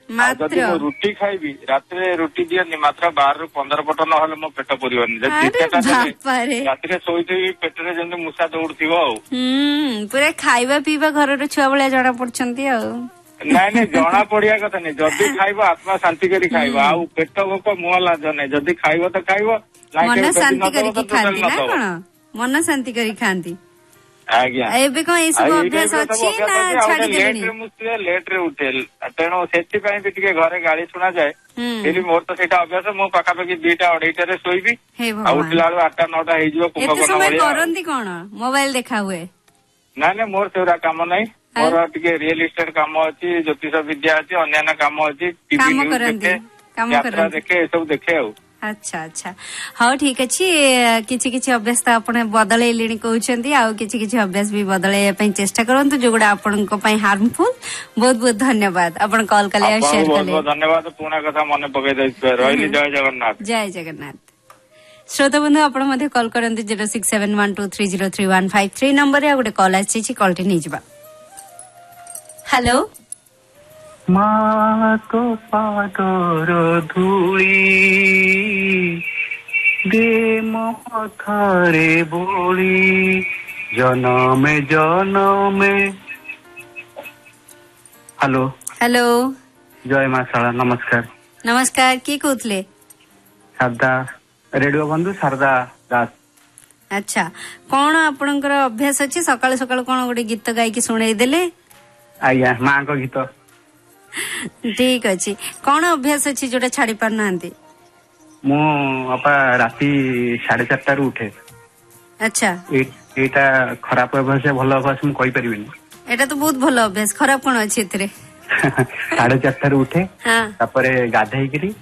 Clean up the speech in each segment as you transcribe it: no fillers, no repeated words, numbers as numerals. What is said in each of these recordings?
ଯଦି ମୁଁ ରୁଟି ଖାଇବି ରାତିରେ ରୁଟି ଦିଅନି ମାତ୍ର 12 ରୁ 15 ପଟ ନହେଲେ ମୋ ପେଟ ପୁରିବନି। ରାତିରେ ଶୋଇଥିବି ପେଟରେ ଯେମିତି ମୂଷା ଦୌଡୁଥିବ ଆଉ। ପୁରା ଖାଇବା ପିଇବା ଘରର ଛୁଆ ଭଳିଆ ଜଣା ପଡୁଛନ୍ତି ଆଉ। ନାଇଁ ଜଣା ପଡିବା କଥା ନାଇଁ, ଯଦି ଖାଇବ ଆତ୍ମା ଶାନ୍ତି କରି ଖାଇବ, ଆଉ ପେଟ ଭୋକ ମୁହଁ ଲାଜ ନାହିଁ। ଯଦି ଖାଇବ ତ ଖାଇବ, ମନ ଶାନ୍ତି କରିକି ଖାଆନ୍ତି ନା କଣ? ମନ ଶାନ୍ତି କରି ଖାଆନ୍ତି। ଆଜ୍ଞା ଏବେ କଣ ଏଇସବୁ ଅଭ୍ୟାସ ଅଛି ନା ଛାଡିଦେଲେଣି? ଲେଟ ରେ ଉଠେ, ତେଣୁ ସେଥିପାଇଁ ବି ଟିକେ ଘରେ ଗାଳି ଶୁଣାଯାଏ। ହେଲେ ମୋର ତ ସେଇଟା ଅଭ୍ୟାସ, ମୁଁ ପାଖାପାଖି 2ଟା 2:30ରେ ଶୋଇବି, ଆଉ ଉଠିଲା ବେଳକୁ 8ଟା 9ଟା ହେଇଯିବ। ଏତେ ସମୟ କରନ୍ତି କଣ? ମୋବାଇଲ ଦେଖା ହୁଏ? ନାଇଁ ମୋର ସେଗୁଡା କାମ ନାହିଁ। ମୋର ଟିକେ ରିଏଲ ଇଷ୍ଟେଟ କାମ ଅଛି, ଜ୍ୟୋତିଷ ବିଦ୍ୟା ଅଛି, ଅନ୍ୟାନ୍ୟ କାମ ଅଛି, ଟିଭି ନ୍ୟୁଜ ଦେଖେ, ଯାତ୍ରା ଦେଖେ, ଏସବୁ ଦେଖେ ଆଉ। ଆଚ୍ଛା ଆଚ୍ଛା, ହଉ ଠିକ ଅଛି। କିଛି କିଛି ଅଭ୍ୟାସ ତ ଆପଣ ବଦଳେଇଲେଣି କହୁଛନ୍ତି, ଆଉ କିଛି କିଛି ଅଭ୍ୟାସ ବି ବଦଳେଇବା ପାଇଁ ଚେଷ୍ଟା କରନ୍ତୁ ଯୋଉଗୁଡା ଆପଣଙ୍କ ପାଇଁ ହାର୍ମଫୁଲ। ବହୁତ ବହୁତ ଧନ୍ୟବାଦ ଆପଣ କଲ୍ କଲେ ଆଉ ସେୟାର କଲେ। ବହୁତ ବହୁତ ଧନ୍ୟବାଦ, ପୁରୁଣା କଥା ମନେ ପକେଇ ଦେଇଥିବାରୁ। ରହିଲି, ଜୟ ଜଗନ୍ନାଥ। ଜୟ ଜଗନ୍ନାଥ। ଶ୍ରୋତା ବନ୍ଧୁ ଆପଣ ମଧ୍ୟ କଲ୍ କରନ୍ତୁ 067123033153 ନମ୍ବରରେ। ଆଉ ଗୋଟେ କଲ୍ ଆସିଛି, କଲଟି ନେଇଯିବା। ହ୍ୟାଲୋ। ମା ତୋ ପାଦର ଧୂଳି ଦେ ମୋ ମଥାରେ ବୋଳି ଜନମେ ଜନମେ। ହ୍ୟାଲୋ ହ୍ୟାଲୋ, ଜୟ ମା ଶାରଳା, ନମସ୍କାର। ନମସ୍କାର, କିଏ କହୁଥିଲେ? ଶାରଦା, ରେଡିଓ ବନ୍ଧୁ ଶାରଦା ଦାସ। ଆଚ୍ଛା, କଣ ଆପଣଙ୍କର ଅଭ୍ୟାସ ଅଛି? ସକାଳୁ ସକାଳୁ କଣ ଗୋଟେ ଗୀତ ଗାଇକି ଶୁଣେଇ ଦେଲେ। ଆଜ୍ଞା, ମାଙ୍କ ଗୀତ। ଠିକ ଅଛି, କଣ ଅଭ୍ୟାସ ଅଛି ଯୋଉଟା ଛାଡି ପାରୁନାହାନ୍ତି? ମୁଁ ଅପା ରାତି 4:30ରୁ ଉଠେ। ଆଚ୍ଛା, ଏଇଟା ଖରାପ ଅଭ୍ୟାସ ଭଲ ଅଭ୍ୟାସ ମୁଁ କହିପାରିବିନି। ଏଇଟା ତ ବହୁତ ଭଲ ଅଭ୍ୟାସ, ଖରାପ କଣ ଅଛି ଏଥିରେ? 4:30ରୁ ଉଠେ, ତାପରେ ଗାଧେଇକିରି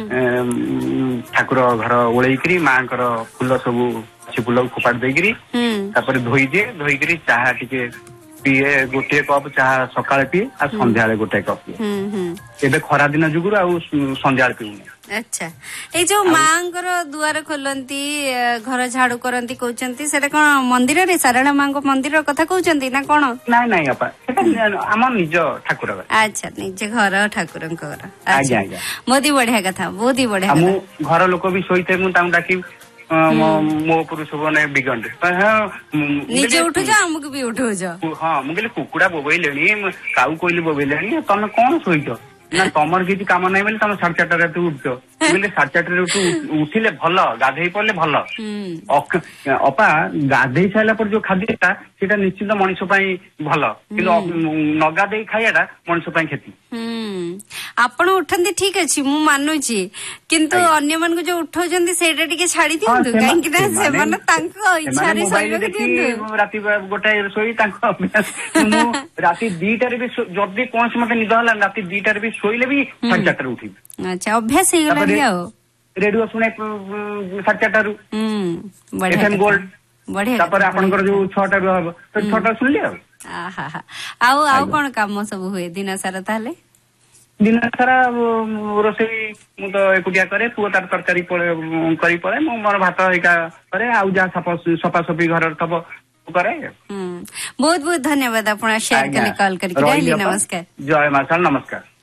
ଠାକୁର ଘର ଓଳେଇକିରି ମାଙ୍କର ଫୁଲ ସବୁ ଅଛି, ଫୁଲକୁ ଫୋପାଡ଼ି ଦେଇକିରି ତାପରେ ଧୋଇଦିଏ। ଧୋଇକିରି ଚାହା ଟିକେ ପିଏ, 1 କପ୍ ଚାହା ସକାଳେ ପିଏ, ଆଉ ସନ୍ଧ୍ୟାବେଳେ 1 କପ୍ ପିଏ। ଏବେ ଖରା ଦିନ ଯୋଗୁରୁ ଆଉ ସନ୍ଧ୍ୟାବେଳେ ପିଉନି। ଆଚ୍ଛା, ଏଇ ଯୋଉ ମାଙ୍କର ଦୁଆର ଖୋଲନ୍ତି, ଘର ଝାଡୁ କରନ୍ତି କହୁଛନ୍ତି, ସେଟା କଣ ମନ୍ଦିରରେ ଶାରଳା ମାଙ୍କ ମନ୍ଦିର କଥା କହୁଛନ୍ତି ନା କଣ? ନାଇଁ ଅପା, ସେଟା ଆମ ନିଜ ଠାକୁର। ଆଚ୍ଛା, ନିଜ ଘର ଠାକୁରଙ୍କ ଘର। ଆଜ୍ଞା ଆଜ୍ଞା, ବହୁତ ବଢିଆ କଥା, ବହୁତ ହି ବଢିଆ କଥା। ମୁଁ ଘର ଲୋକ ବି ଶୋଇଥାଏ, ମୁଁ ତାଙ୍କୁ ଡାକିବି, ମୋ ପୁରୁଷ ମାନେ ବିଗଣ୍ଡେ, ନିଜେ ଉଠୁଛ ଆମକୁ ବି ଉଠଉଛ। ହଁ, ମୁଁ କହିଲି କୁକୁଡା ବୋବେଇଲେଣି, କାଉ କୋଇଲି ବୋବେଇଲେଣି, ତମେ କଣ ଶୋଇଛ? ନା ତମର କିଛି କାମ ନାହିଁ ବୋଲି ତମେ 4:30 ରାତି ଉଠୁଛ। ମୁଁ କହିଲି 4:30 ଉଠିଲେ ଭଲ, ଗାଧେଇ ପଡିଲେ ଭଲ। ଅପା, ଗାଧେଇ ସାରିଲା ପରେ ଯୋଉ ଖାଦ୍ୟଟା ସେଇଟା ନିଶ୍ଚିତ ମଣିଷ ପାଇଁ ଭଲ, କିନ୍ତୁ ନ ଗାଧେଇ ଖାଇବାଟା ମଣିଷ ପାଇଁ କ୍ଷତି। ଆପଣ ଉଠନ୍ତି ଠିକ ଅଛି, ମୁଁ ମାନୁଛି, କିନ୍ତୁ ଅନ୍ୟମାନଙ୍କୁ ଯୋଉ ଉଠଉଛନ୍ତି ସେଇଟା ଟିକେ ଛାଡି ଦିଅନ୍ତୁ, କାହିଁକି ନା ସେମାନେ ତାଙ୍କ ଇଚ୍ଛାରେ ଶୋଇବାକୁ ଦିଅନ୍ତୁ। ରାତି 1ଟାରେ ଶୋଇ ତାଙ୍କ ଅଭ୍ୟାସ। ମୁଁ ରାତି 2ଟାରେ ବି, ଯଦି କୌଣସି ମତେ ନିଦ ହେଲା ରାତି 2ଟାରେ ବି ଶୋଇଲେ ବି 4:30ରେ ଉଠିବି। ଆଚ୍ଛା, ଅଭ୍ୟାସ ହେଇଗଲାଣି ଆଉ। ରେଡିଓ ଶୁଣେ 4:30ରୁ, FM ଗୋଲ୍ଡ। ତାପରେ ଆପଣଙ୍କର ଯୋଉ 6ଟାରୁ ହବ, 6ଟା ଶୁଣିଲି ଆଉ। ଆଉ କଣ କାମ ସବୁ ହୁଏ ଦିନ ସାରା? ତାହେଲେ ଦିନ ସାରା ରୋଷେଇ ମୁଁ ତ ଏକୁଟିଆ କରେ, ପୁଅ ତାର ତରକାରୀ କରି ପଳାଏ, ମୁଁ ମୋର ଭାତ ହେଇକା କରେ, ଆଉ ଯାହା ସଫାସଫି ଘରର ଥବ କରେ। ବହୁତ ବହୁତ ଧନ୍ୟବାଦ, ଆପଣ ସେୟାର କଲେ, କଲ୍ କରିକି। ରହିଲି, ନମସ୍କାର। ଜୟ ମା ଶାରଳା, ନମସ୍କାର।